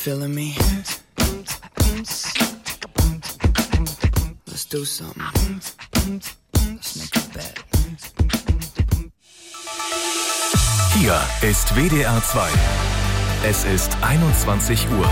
feeling me? Let's do something. Let's make a bet. Hier ist WDR 2. Es ist 21 Uhr.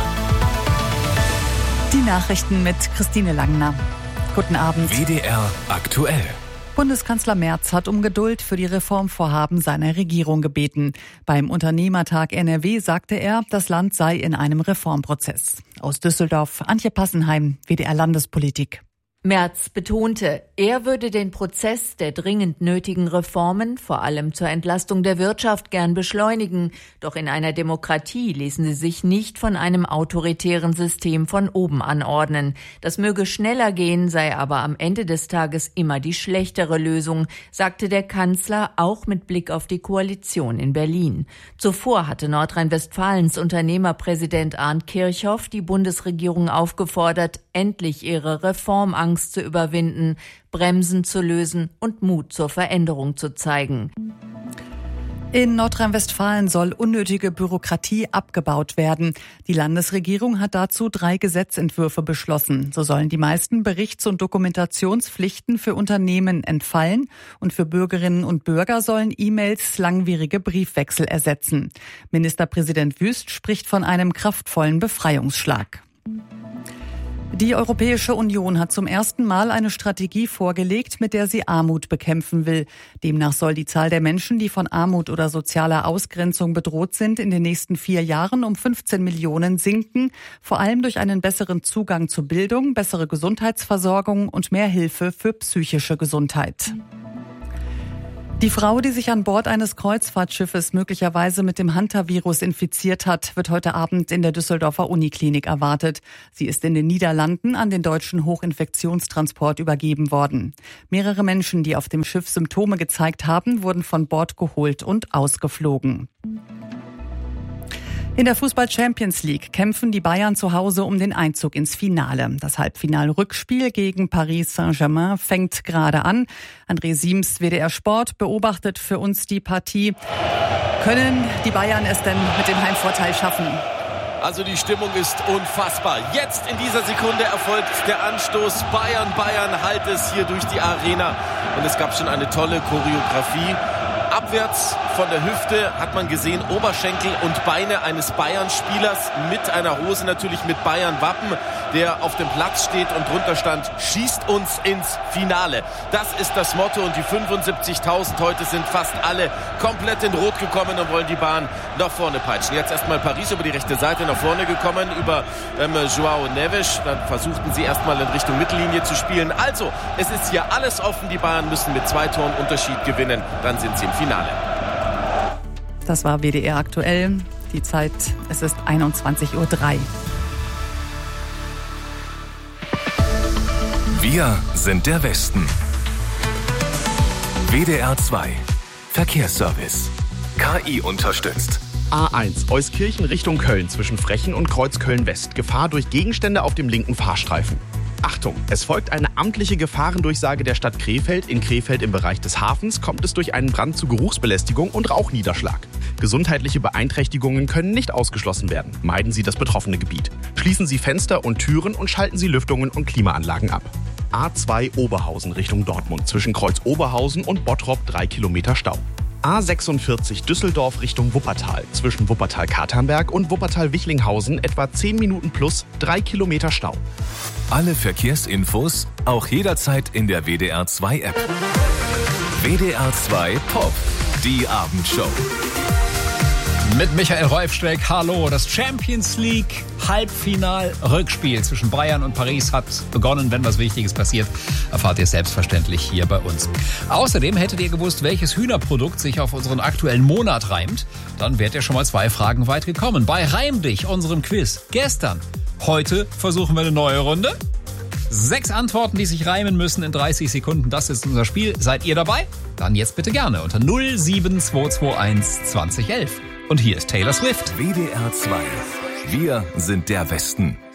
Die Nachrichten mit Christine Langner. Guten Abend. WDR aktuell. Bundeskanzler Merz hat um Geduld für die Reformvorhaben seiner Regierung gebeten. Beim Unternehmertag NRW sagte er, das Land sei in einem Reformprozess. Aus Düsseldorf, Antje Passenheim, WDR Landespolitik. Merz betonte, er würde den Prozess der dringend nötigen Reformen, vor allem zur Entlastung der Wirtschaft, gern beschleunigen. Doch in einer Demokratie ließen sie sich nicht von einem autoritären System von oben anordnen. Das möge schneller gehen, sei aber am Ende des Tages immer die schlechtere Lösung, sagte der Kanzler, auch mit Blick auf die Koalition in Berlin. Zuvor hatte Nordrhein-Westfalens Unternehmerpräsident Arndt Kirchhoff die Bundesregierung aufgefordert, endlich ihre Reformangst zu überwinden, Bremsen zu lösen und Mut zur Veränderung zu zeigen. In Nordrhein-Westfalen soll unnötige Bürokratie abgebaut werden. Die Landesregierung hat dazu 3 Gesetzentwürfe beschlossen. So sollen die meisten Berichts- und Dokumentationspflichten für Unternehmen entfallen und für Bürgerinnen und Bürger sollen E-Mails langwierige Briefwechsel ersetzen. Ministerpräsident Wüst spricht von einem kraftvollen Befreiungsschlag. Die Europäische Union hat zum ersten Mal eine Strategie vorgelegt, mit der sie Armut bekämpfen will. Demnach soll die Zahl der Menschen, die von Armut oder sozialer Ausgrenzung bedroht sind, in den nächsten 4 Jahren um 15 Millionen sinken, vor allem durch einen besseren Zugang zu Bildung, bessere Gesundheitsversorgung und mehr Hilfe für psychische Gesundheit. Die Frau, die sich an Bord eines Kreuzfahrtschiffes möglicherweise mit dem Hantavirus infiziert hat, wird heute Abend in der Düsseldorfer Uniklinik erwartet. Sie ist in den Niederlanden an den deutschen Hochinfektionstransport übergeben worden. Mehrere Menschen, die auf dem Schiff Symptome gezeigt haben, wurden von Bord geholt und ausgeflogen. In der Fußball-Champions League kämpfen die Bayern zu Hause um den Einzug ins Finale. Das Halbfinal-Rückspiel gegen Paris Saint-Germain fängt gerade an. André Siems, WDR Sport, beobachtet für uns die Partie. Können die Bayern es denn mit dem Heimvorteil schaffen? Also die Stimmung ist unfassbar. Jetzt in dieser Sekunde erfolgt der Anstoß. Bayern halt es hier durch die Arena. Und es gab schon eine tolle Choreografie. Abwärts von der Hüfte hat man gesehen, Oberschenkel und Beine eines Bayern-Spielers mit einer Hose natürlich mit Bayern-Wappen, der auf dem Platz steht und drunter stand, schießt uns ins Finale. Das ist das Motto und die 75.000 heute sind fast alle komplett in Rot gekommen und wollen die Bahn nach vorne peitschen. Jetzt erstmal Paris über die rechte Seite nach vorne gekommen, über Joao Neves. Dann versuchten sie erstmal in Richtung Mittellinie zu spielen. Also, es ist hier alles offen. Die Bayern müssen mit 2 Toren Unterschied gewinnen. Dann sind sie im Finale. Das war WDR aktuell. Die Zeit, es ist 21:03 Uhr. Wir sind der Westen. WDR 2. Verkehrsservice. KI unterstützt. A1 Euskirchen Richtung Köln zwischen Frechen und Kreuzköln-West. Gefahr durch Gegenstände auf dem linken Fahrstreifen. Achtung, es folgt eine amtliche Gefahrendurchsage der Stadt Krefeld. In Krefeld im Bereich des Hafens kommt es durch einen Brand zu Geruchsbelästigung und Rauchniederschlag. Gesundheitliche Beeinträchtigungen können nicht ausgeschlossen werden. Meiden Sie das betroffene Gebiet. Schließen Sie Fenster und Türen und schalten Sie Lüftungen und Klimaanlagen ab. A2 Oberhausen Richtung Dortmund zwischen Kreuz Oberhausen und Bottrop 3 Kilometer Stau. A46 Düsseldorf Richtung Wuppertal zwischen Wuppertal-Katernberg und Wuppertal-Wichlinghausen etwa 10 Minuten plus 3 Kilometer Stau. Alle Verkehrsinfos auch jederzeit in der WDR 2 App. WDR 2 Pop, die Abendshow. Mit Michael Reufstreck, hallo. Das Champions League Halbfinal-Rückspiel zwischen Bayern und Paris hat begonnen. Wenn was Wichtiges passiert, erfahrt ihr selbstverständlich hier bei uns. Außerdem hättet ihr gewusst, welches Hühnerprodukt sich auf unseren aktuellen Monat reimt. Dann wärt ihr schon mal 2 Fragen weit gekommen. Bei Reim dich, unserem Quiz gestern. Heute versuchen wir eine neue Runde. 6 Antworten, die sich reimen müssen in 30 Sekunden. Das ist unser Spiel. Seid ihr dabei? Dann jetzt bitte gerne unter 07221 2011. Und hier ist Taylor Swift. WDR 2. Wir sind der Westen.